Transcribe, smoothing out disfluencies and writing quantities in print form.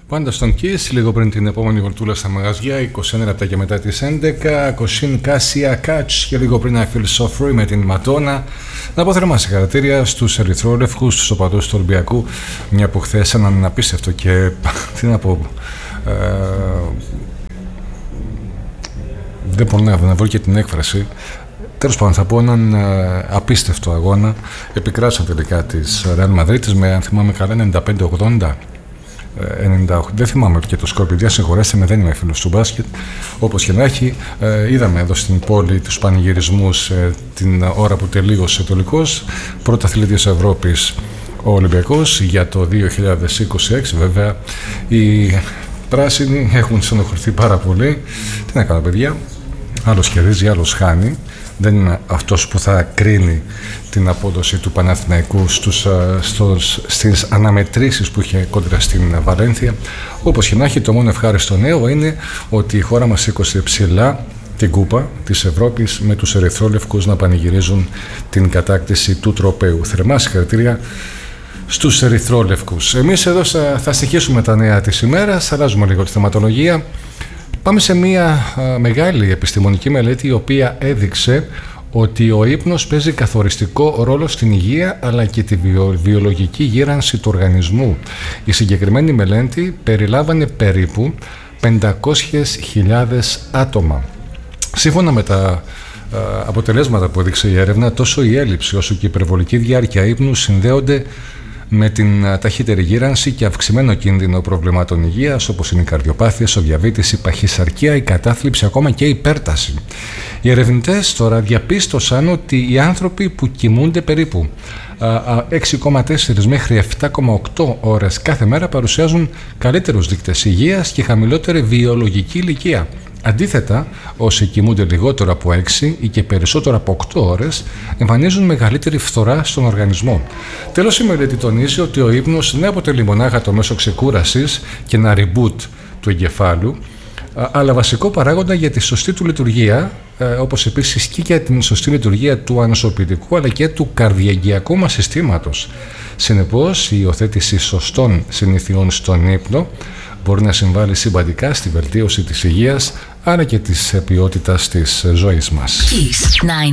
Πάντα στον Kiss, λίγο πριν την επόμενη βολτούλα στα μαγαζιά, 21 λεπτά και μετά τις 11. Κοσίν Κάσια Κάτς και λίγο πριν I Feel So Free με την Ματώνα. Να πω θερμά συγχαρητήρια στους ερυθρόλευκους, στους οπαδούς του Ολυμπιακού. Μια που χθες έναν απίστευτο και τι να πω. Δεν μπορώ να βρω και την έκφραση. Τέλος πάντων, θα πω έναν απίστευτο αγώνα. Επικράτησαν τελικά της Real Madrid με, αν θυμάμαι καλά, 95-80. 98, δεν θυμάμαι και το σκορ, παιδιά, συγχωρέστε με, δεν είμαι φίλος του μπάσκετ. Όπως και να έχει, είδαμε εδώ στην πόλη τους πανηγυρισμούς την ώρα που τελείωσε τελικός. Πρωταθλητής Ευρώπης ο Ολυμπιακός για το 2026. Βέβαια, οι πράσινοι έχουν συνοχωρηθεί πάρα πολύ. Τι να κάνω, παιδιά, άλλος κερδίζει, άλλος χάνει. Δεν είναι αυτός που θα κρίνει την απόδοση του Παναθηναϊκού στις αναμετρήσεις που είχε κόντρα στην Βαλένθια. Όπως και να έχει, το μόνο ευχάριστο νέο είναι ότι η χώρα μας σήκωσε ψηλά την κούπα της Ευρώπης με τους ερυθρόλευκους να πανηγυρίζουν την κατάκτηση του τροπαίου. Θερμά συγχαρητήρια στους ερυθρόλευκους. Εμείς εδώ θα στοιχίσουμε τα νέα της ημέρας, αλλάζουμε λίγο τη θεματολογία. Πάμε σε μια μεγάλη επιστημονική μελέτη η οποία έδειξε ότι ο ύπνος παίζει καθοριστικό ρόλο στην υγεία αλλά και τη βιολογική γύρανση του οργανισμού. Η συγκεκριμένη μελέτη περιλάμβανε περίπου 500.000 άτομα. Σύμφωνα με τα αποτελέσματα που έδειξε η έρευνα, τόσο η έλλειψη όσο και η υπερβολική διάρκεια ύπνου συνδέονται με την ταχύτερη γύρανση και αυξημένο κίνδυνο προβλημάτων υγείας, όπως είναι οι καρδιοπάθειες, ο διαβήτης, η παχυσαρκία, η κατάθλιψη, ακόμα και η υπέρταση. Οι ερευνητές τώρα διαπίστωσαν ότι οι άνθρωποι που κοιμούνται περίπου 6,4 μέχρι 7,8 ώρες κάθε μέρα παρουσιάζουν καλύτερους δείκτες υγείας και χαμηλότερη βιολογική ηλικία. Αντίθετα, όσοι κοιμούνται λιγότερο από 6 ή και περισσότερο από 8 ώρες εμφανίζουν μεγαλύτερη φθορά στον οργανισμό. Τέλος, η μελέτη τονίζει ότι ο ύπνος δεν αποτελεί μονάχα το μέσο ξεκούρασης και ένα reboot του εγκεφάλου, αλλά βασικό παράγοντα για τη σωστή του λειτουργία, όπως επίσης και για την σωστή λειτουργία του ανοσοποιητικού αλλά και του καρδιαγγειακού μας συστήματος. Συνεπώς, η υιοθέτηση σωστών συνηθιών στον ύπνο μπορεί να συμβάλλει σημαντικά στη βελτίωση της υγείας αλλά και της ποιότητας της ζωής μας.